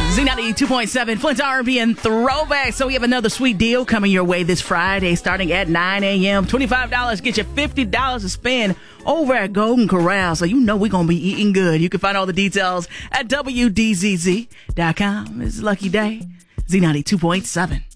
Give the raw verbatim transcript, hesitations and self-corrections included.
Z ninety-two point seven, Flint's R and B and Throwback. So we have another sweet deal coming your way this Friday starting at nine a.m. twenty-five dollars get you fifty dollars to spend over at Golden Corral. So you know we're going to be eating good. You can find all the details at W D Z Z dot com. It's a lucky day. Z ninety-two point seven.